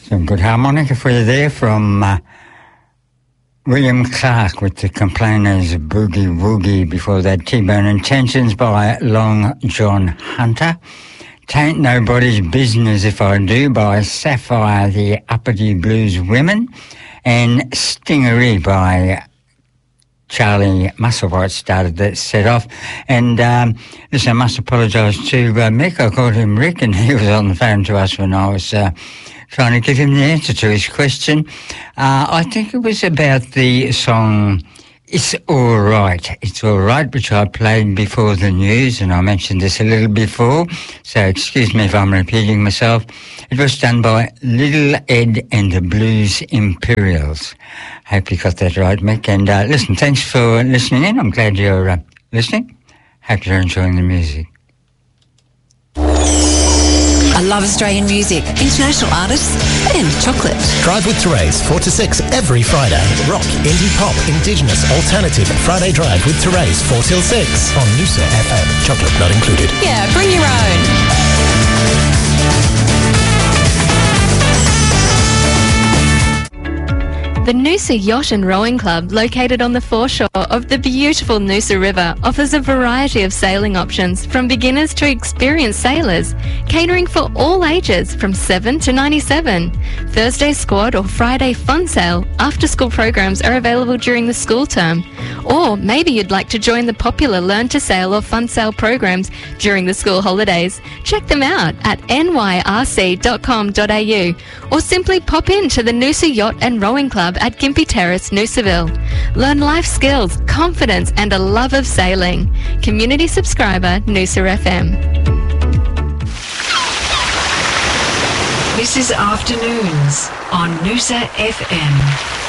Some good harmonica for you there from William Clark with the Complainers Boogie Woogie. Before that, T-Bone Intentions by Long John Hunter. Tain't Nobody's Business If I Do by Sapphire, the Uppity Blues Women. And Stingery by Charlie Musselwhite started that set off. And listen, I must apologise to Mick. I called him Rick, and he was on the phone to us when I was trying to give him the answer to his question. I think it was about the song It's All Right. It's All Right, which I played before the news, and I mentioned this a little before, so excuse me if I'm repeating myself. It was done by Little Ed and the Blues Imperials. Hope you got that right, Mick. And listen, thanks for listening in. I'm glad you're listening. Hope you're enjoying the music. I love Australian music, international artists, and chocolate. Drive with Therese, 4 to 6 every Friday. Rock, indie pop, indigenous, alternative. Friday Drive with Therese, 4 till 6 on Noosa FM. Chocolate not included. Yeah, bring your own. The Noosa Yacht and Rowing Club, located on the foreshore of the beautiful Noosa River, offers a variety of sailing options from beginners to experienced sailors, catering for all ages from 7 to 97. Thursday squad or Friday fun sail after-school programs are available during the school term. Or maybe you'd like to join the popular Learn to Sail or Fun Sail programs during the school holidays. Check them out at nyrc.com.au or simply pop in to the Noosa Yacht and Rowing Club at Gympie Terrace, Noosaville. Learn life skills, confidence and a love of sailing. Community subscriber, Noosa FM. This is Afternoons on Noosa FM.